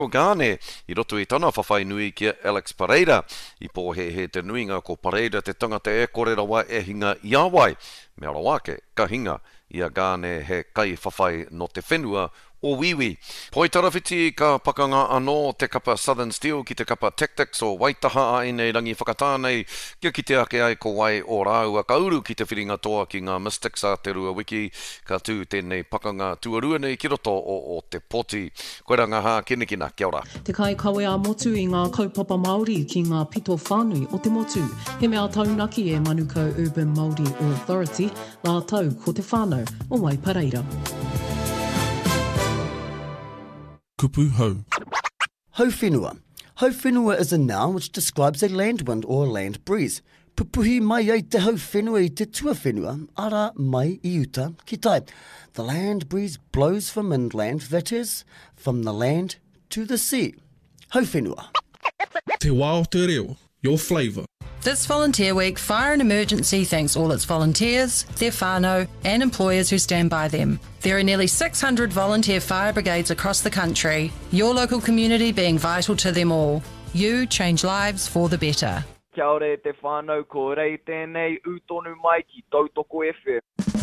O Gane, I roto I tana whawhai nui ki Alex Pereira, I pōhe te nuinga ko Pereira te tangata e kore rawa e hinga I awai, me ara wake, ka hinga, Ia Gane he kai whawhai no te whenua o Wiwi. Poi tarawhiti ka pakanga anō te kapa Southern Steel ki te kapa Tactics o Waitaha ai nei rangi whakatānei kia ki te ake ai ko wai o rāua ka uru ki te whiringa toa ki ngā Mystics a te rua wiki ka tū tēnei pakanga tuarua nei ki roto o te poti. Koe ranga hā kinekina, kia ora. Te kai kawe a motu I ngā kaupapa Māori ki ngā pito whānui o te motu. He mea taunaki e Manukau Urban Māori Authority, la tau ko te whānau o Wai Pereira. Kupu hau. Hauwhenua. Hauwhenua is a noun which describes a land wind or land breeze. Pupuhi mai ai te hauwhenua I te tuawhenua, ara mai I uta ki tai. The land breeze blows from inland, that is, from the land to the sea. Hauwhenua. Te wā o te reo, your flavour. This Volunteer Week, Fire and Emergency thanks all its volunteers, their whānau and employers who stand by them. There are nearly 600 volunteer fire brigades across the country, your local community being vital to them all. You change lives for the better. Kia ora te whānau, ko rei tēnei utonu mai ki Tautoko FM.